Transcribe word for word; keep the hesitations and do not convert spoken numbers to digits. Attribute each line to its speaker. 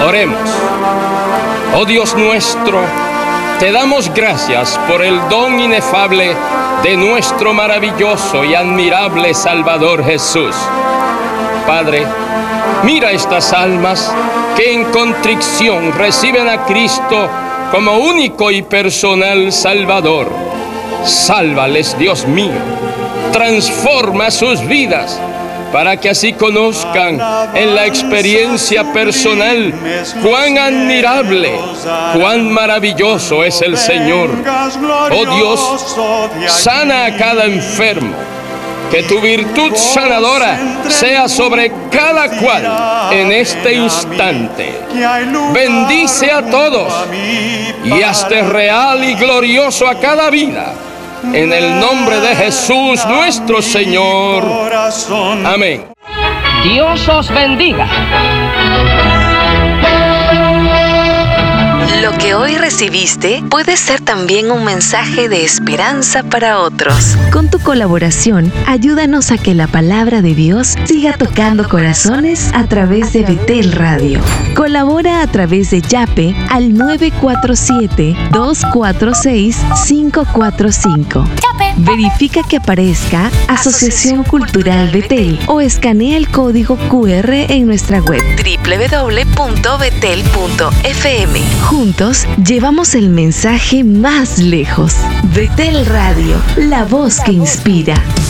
Speaker 1: Oremos. Oh Dios nuestro, te damos gracias por el don inefable de nuestro maravilloso y admirable Salvador Jesús. Padre, mira estas almas que en contrición reciben a Cristo como único y personal Salvador. Sálvales, Dios mío, transforma sus vidas para que así conozcan en la experiencia personal cuán admirable, cuán maravilloso es el Señor. Oh Dios, sana a cada enfermo. Que tu virtud sanadora sea sobre cada cual en este instante. Bendice a todos y hazte real y glorioso a cada vida. En el nombre de Jesús nuestro Señor. Amén.
Speaker 2: Dios os bendiga.
Speaker 3: Lo que hoy recibiste puede ser también un mensaje de esperanza para otros. Con tu colaboración, ayúdanos a que la palabra de Dios siga tocando corazones a través de Betel Radio. Colabora a través de Yape al nueve cuatro siete, dos cuatro seis, cinco cuatro cinco. Verifica que aparezca Asociación Cultural Betel o escanea el código cu erre en nuestra web doble u doble u doble u punto betel punto efe eme. Juntos llevamos el mensaje más lejos. Betel Radio, la voz que inspira.